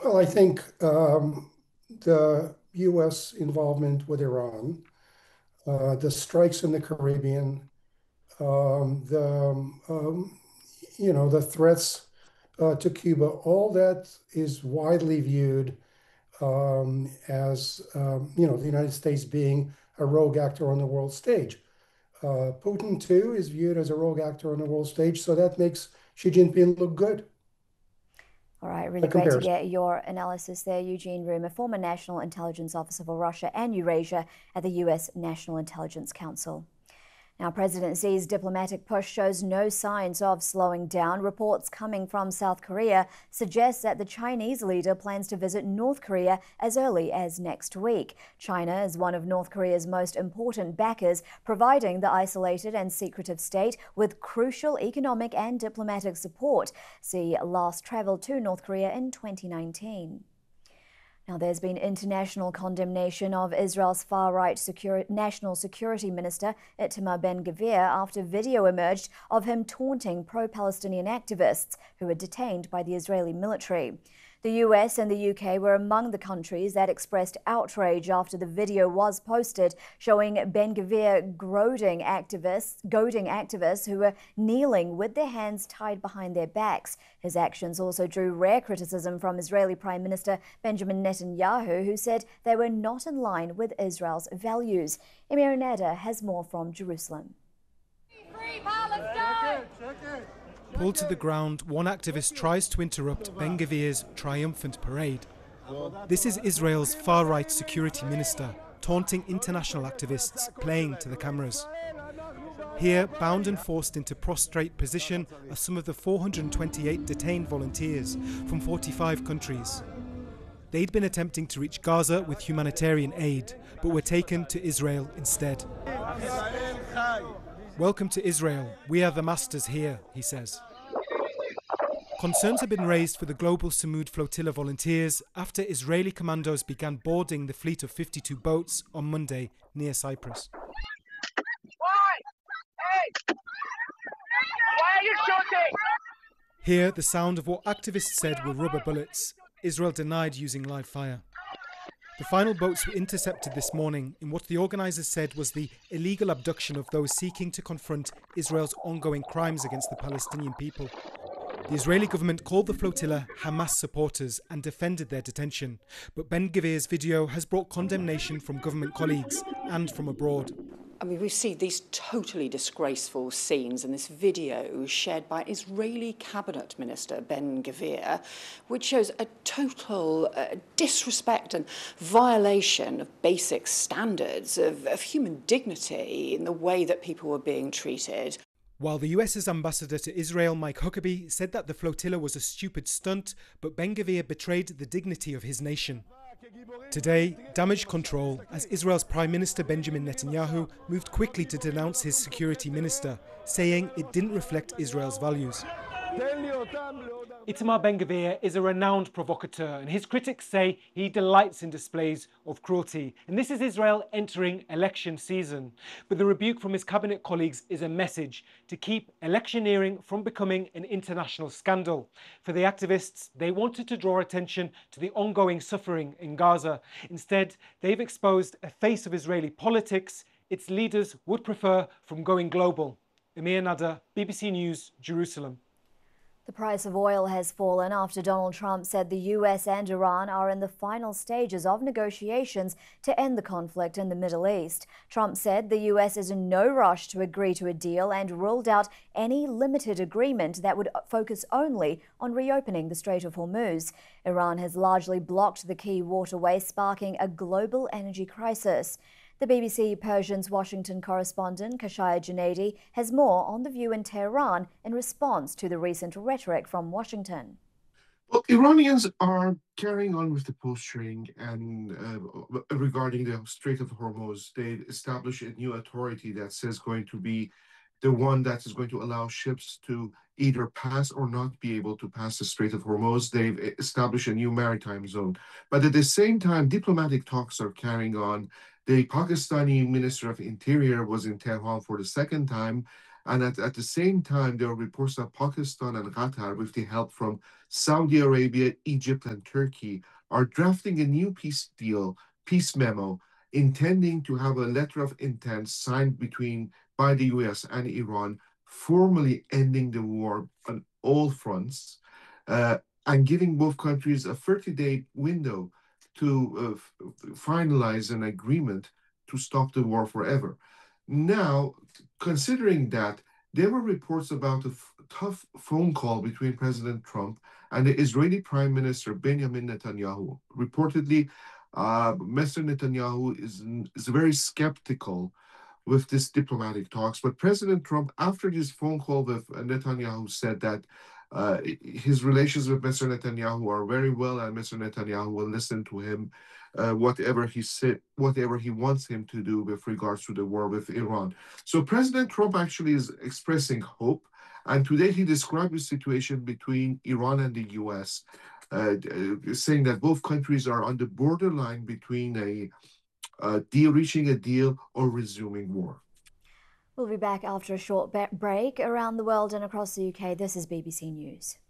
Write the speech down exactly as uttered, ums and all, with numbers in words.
Well, I think um, the U S involvement with Iran, uh, the strikes in the Caribbean, um, the um, um, you know the threats uh, to Cuba, all that is widely viewed um, as um, you know the United States being a rogue actor on the world stage. Uh, Putin too is viewed as a rogue actor on the world stage, so that makes Xi Jinping look good All right, by really great to comparison. get your analysis there, Eugene Room, a former National Intelligence Officer for Russia and Eurasia at the U S National Intelligence Council. Now, President Xi's diplomatic push shows no signs of slowing down. Reports coming from South Korea suggest that the Chinese leader plans to visit North Korea as early as next week. China is one of North Korea's most important backers, providing the isolated and secretive state with crucial economic and diplomatic support. Xi last travelled to North Korea in twenty nineteen. Now, there's been international condemnation of Israel's far-right security, National Security Minister Itamar Ben-Gvir after video emerged of him taunting pro-Palestinian activists who were detained by the Israeli military. The U S and the U K were among the countries that expressed outrage after the video was posted, showing Ben-Gvir goading activists, goading activists who were kneeling with their hands tied behind their backs. His actions also drew rare criticism from Israeli Prime Minister Benjamin Netanyahu, who said they were not in line with Israel's values. Emir Nada has more from Jerusalem. Free Palestine! Pulled to the ground, one activist tries to interrupt Ben-Gvir's triumphant parade. This is Israel's far-right security minister, taunting international activists, playing to the cameras. Here, bound and forced into prostrate position, are some of the four hundred twenty-eight detained volunteers from forty-five countries. They'd been attempting to reach Gaza with humanitarian aid, but were taken to Israel instead. Welcome to Israel. We are the masters here, he says. Concerns have been raised for the global Samud flotilla volunteers after Israeli commandos began boarding the fleet of fifty-two boats on Monday near Cyprus. Why? Hey! Why are you shooting? Here, the sound of what activists said were rubber bullets. Israel denied using live fire. The final boats were intercepted this morning in what the organisers said was the illegal abduction of those seeking to confront Israel's ongoing crimes against the Palestinian people. The Israeli government called the flotilla Hamas supporters and defended their detention, but Ben-Gvir's video has brought condemnation from government colleagues and from abroad. I mean, we've seen these totally disgraceful scenes in this video shared by Israeli Cabinet Minister Ben-Gvir, which shows a total uh, disrespect and violation of basic standards of, of human dignity in the way that people were being treated. While the US's ambassador to Israel, Mike Huckabee, said that the flotilla was a stupid stunt, but Ben-Gvir betrayed the dignity of his nation. Today, damage control, as Israel's Prime Minister Benjamin Netanyahu moved quickly to denounce his security minister, saying it didn't reflect Israel's values. Itamar Ben-Gvir is a renowned provocateur, and his critics say he delights in displays of cruelty. And this is Israel entering election season. But the rebuke from his cabinet colleagues is a message to keep electioneering from becoming an international scandal. For the activists, they wanted to draw attention to the ongoing suffering in Gaza. Instead, they've exposed a face of Israeli politics its leaders would prefer from going global. Emir Nada, B B C News, Jerusalem. The price of oil has fallen after Donald Trump said the U S and Iran are in the final stages of negotiations to end the conflict in the Middle East. Trump said the U S is in no rush to agree to a deal and ruled out any limited agreement that would focus only on reopening the Strait of Hormuz. Iran has largely blocked the key waterway, sparking a global energy crisis. The B B C Persian's Washington correspondent Kashaya Junaidi has more on the view in Tehran in response to the recent rhetoric from Washington. Well, Iranians are carrying on with the posturing and uh, regarding the Strait of Hormuz. They established a new authority that says going to be the one that is going to allow ships to either pass or not be able to pass the Strait of Hormuz. They've established a new maritime zone. But at the same time, diplomatic talks are carrying on. The Pakistani Minister of Interior was in Tehran for the second time. And at, at the same time, there are reports that Pakistan and Qatar, with the help from Saudi Arabia, Egypt, and Turkey, are drafting a new peace deal, peace memo, intending to have a letter of intent signed between by the U S and Iran, formally ending the war on all fronts, uh, and giving both countries a thirty-day window to uh, finalize an agreement to stop the war forever. Now, considering that, there were reports about a tough phone call between President Trump and the Israeli Prime Minister Benjamin Netanyahu. Reportedly, uh, Mister Netanyahu is, is very skeptical with this diplomatic talks. But President Trump, after this phone call with Netanyahu, said that uh, his relations with Mister Netanyahu are very well, and Mister Netanyahu will listen to him, uh, whatever he said, whatever he wants him to do with regards to the war with Iran. So President Trump actually is expressing hope, and today he described the situation between Iran and the U S, uh, saying that both countries are on the borderline between a uh, deal, reaching a deal or resuming war. We'll be back after a short break. Around the world and across the U K, this is B B C News.